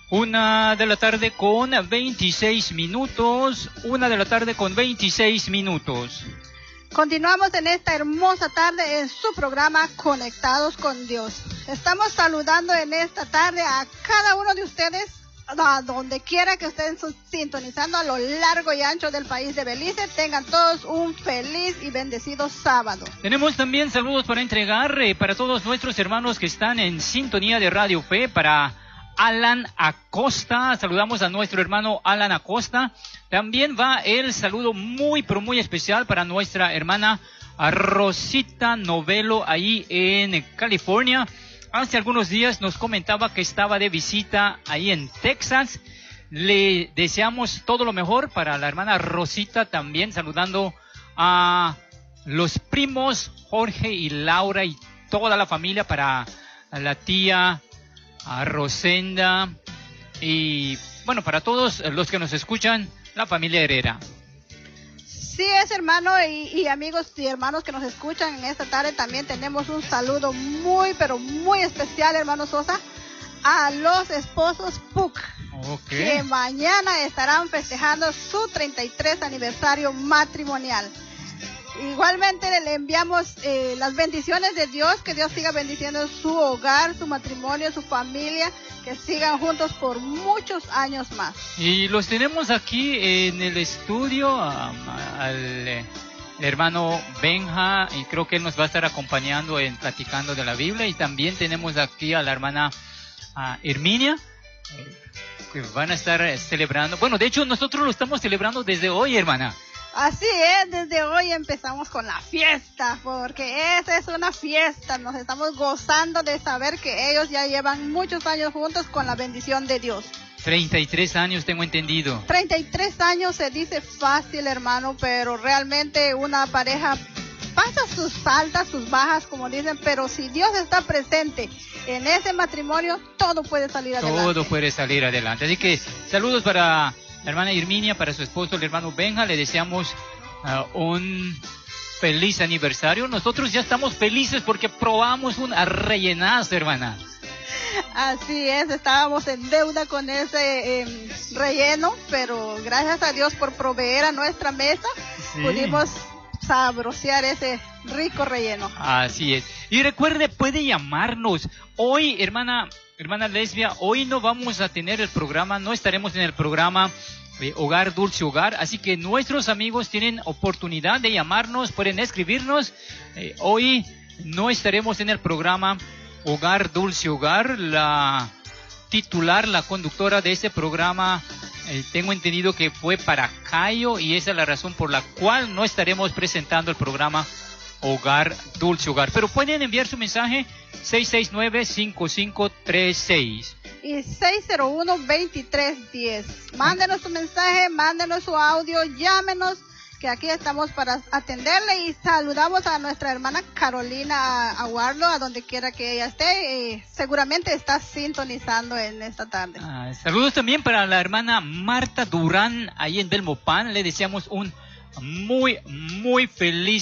1:00 con 26 minutos. 1:00 con 26 minutos. Continuamos en esta hermosa tarde en su programa Conectados con Dios. Estamos saludando en esta tarde a cada uno de ustedes, a donde quiera que estén sintonizando a lo largo y ancho del país de Belice. Tengan todos un feliz y bendecido sábado. Tenemos también saludos para entregar para todos nuestros hermanos que están en sintonía de Radio Fe. Para Alan Acosta, saludamos a nuestro hermano Alan Acosta. También va el saludo muy, pero muy especial para nuestra hermana Rosita Novelo, ahí en California. Hace algunos días nos comentaba que estaba de visita ahí en Texas. Le deseamos todo lo mejor para la hermana Rosita, también saludando a los primos Jorge y Laura y toda la familia, para la tía a Rosenda y bueno, para todos los que nos escuchan, la familia Herrera. Sí es, hermano, y amigos y hermanos que nos escuchan en esta tarde, también tenemos un saludo muy, pero muy especial, hermano Sosa, a los esposos Puc, que mañana estarán festejando su 33 aniversario matrimonial. Igualmente le enviamos las bendiciones de Dios, que Dios siga bendiciendo su hogar, su matrimonio, su familia, que sigan juntos por muchos años más. Y los tenemos aquí en el estudio, al hermano Benja, y creo que él nos va a estar acompañando en platicando de la Biblia, y también tenemos aquí a la hermana Herminia, que van a estar celebrando. Bueno, de hecho nosotros lo estamos celebrando desde hoy, hermana. Así es, desde hoy empezamos con la fiesta, porque esa es una fiesta, nos estamos gozando de saber que ellos ya llevan muchos años juntos con la bendición de Dios. 33 años tengo entendido. 33 años se dice fácil, hermano, pero realmente una pareja pasa sus altas, sus bajas, como dicen, pero si Dios está presente en ese matrimonio, todo puede salir adelante. Todo puede salir adelante, así que saludos para la hermana Herminia, para su esposo, el hermano Benja. Le deseamos un feliz aniversario. Nosotros ya estamos felices porque probamos un rellenazo, hermana. Así es, estábamos en deuda con ese relleno, pero gracias a Dios por proveer a nuestra mesa, sí, pudimos sabrosear ese rico relleno. Así es. Y recuerde, puede llamarnos. Hoy, hermana Lesbia, hoy no vamos a tener el programa, no estaremos en el programa Hogar Dulce Hogar, así que nuestros amigos tienen oportunidad de llamarnos, pueden escribirnos. Hoy no estaremos en el programa Hogar Dulce Hogar. La titular, la conductora de este programa, tengo entendido que fue para Cayo, y esa es la razón por la cual no estaremos presentando el programa Hogar Dulce Hogar. Pero pueden enviar su mensaje 669-5536 y 601-2310. Mándenos su mensaje, mándenos su audio, llámenos, que aquí estamos para atenderle. Y saludamos a nuestra hermana Carolina Aguardo, a donde quiera que ella esté, seguramente está sintonizando en esta tarde. Saludos también para la hermana Marta Durán, ahí en Belmopan. Le deseamos un muy, muy feliz